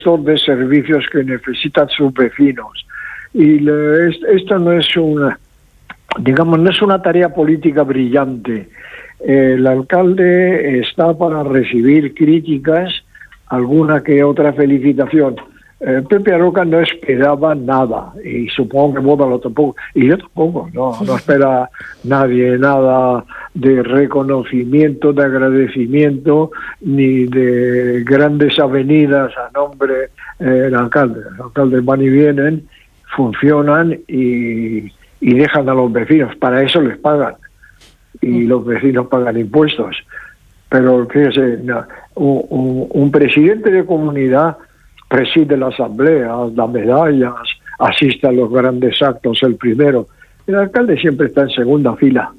de servicios que necesitan sus vecinos. Y esto no es una, digamos, no es una tarea política brillante. El alcalde está para recibir críticas, alguna que otra felicitación. Pepe Aroca no esperaba nada, y supongo que Bódalo tampoco, y yo tampoco, no espera nadie nada de reconocimiento, de agradecimiento, ni de grandes avenidas a nombre del alcalde. Los alcaldes van y vienen, funcionan y dejan a los vecinos, para eso les pagan, y los vecinos pagan impuestos. Pero fíjese, un presidente de comunidad preside la asamblea, da medallas, asiste a los grandes actos, el primero. El alcalde siempre está en segunda fila,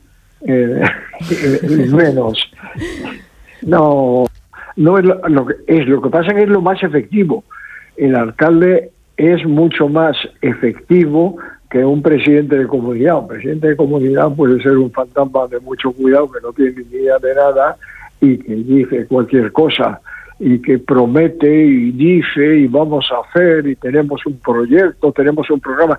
menos. No es lo que pasa, que es lo más efectivo. El alcalde es mucho más efectivo que un presidente de comunidad. Un presidente de comunidad puede ser un fantasma de mucho cuidado, que no tiene ni idea de nada y que dice cualquier cosa, y que promete y dice y vamos a hacer y tenemos un proyecto, tenemos un programa.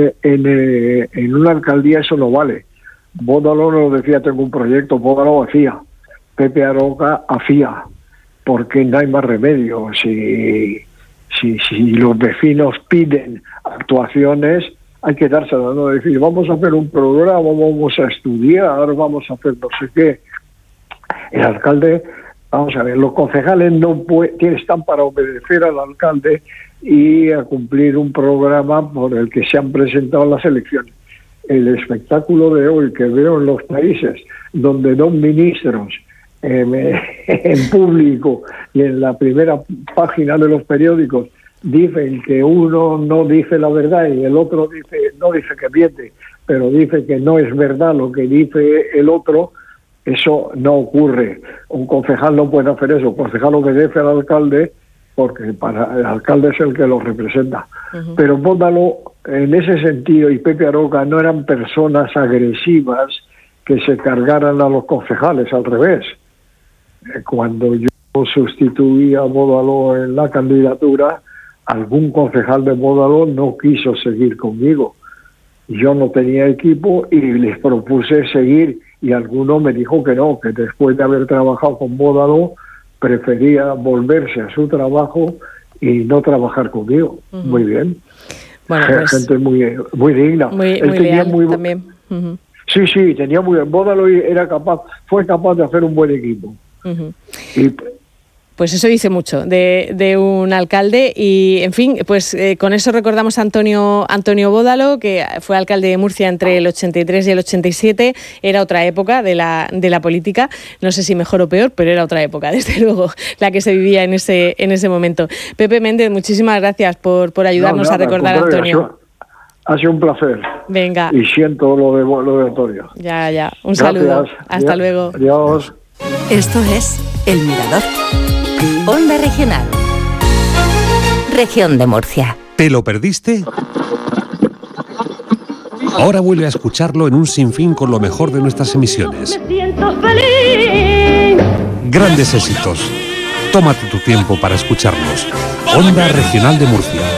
En una alcaldía eso no vale. Bódalo no decía tengo un proyecto, Bódalo hacía. Pepe Aroca hacía, porque no hay más remedio. Si los vecinos piden actuaciones, hay que dárselas, no decir vamos a hacer un programa, vamos a estudiar, vamos a hacer no sé qué. El alcalde, vamos a ver, los concejales están para obedecer al alcalde y a cumplir un programa por el que se han presentado las elecciones. El espectáculo de hoy que veo en los países donde dos ministros en público y en la primera página de los periódicos dicen que uno no dice la verdad y el otro no dice que miente, pero dice que no es verdad lo que dice el otro. Eso no ocurre. Un concejal no puede hacer eso. Un concejal obedece al alcalde porque para el alcalde es el que lo representa. Uh-huh. Pero Bódalo, en ese sentido, y Pepe Aroca no eran personas agresivas que se cargaran a los concejales, al revés. Cuando yo sustituí a Bódalo en la candidatura, algún concejal de Bódalo no quiso seguir conmigo. Yo no tenía equipo y les propuse seguir, y alguno me dijo que no, que después de haber trabajado con Bódalo prefería volverse a su trabajo y no trabajar conmigo. Uh-huh. Muy bien. Bueno, pues, gente muy digna. Muy leal también. Uh-huh. Sí, tenía muy bien. Bódalo fue capaz de hacer un buen equipo. Uh-huh. Pues eso dice mucho de un alcalde y, en fin, pues con eso recordamos a Antonio Bódalo, que fue alcalde de Murcia entre el 83 y el 87. Era otra época de la política, no sé si mejor o peor, pero era otra época, desde luego, la que se vivía en ese momento. Pepe Méndez, muchísimas gracias por ayudarnos a recordar a Antonio. Ha sido un placer. Venga. Y siento lo de Antonio. Ya. Un saludo. Hasta luego. Adiós. Esto es El Mirador. Onda Regional. Región de Murcia. ¿Te lo perdiste? Ahora vuelve a escucharlo en un sinfín con lo mejor de nuestras emisiones. Me siento feliz. Grandes éxitos. Tómate tu tiempo para escucharlos. Onda Regional de Murcia.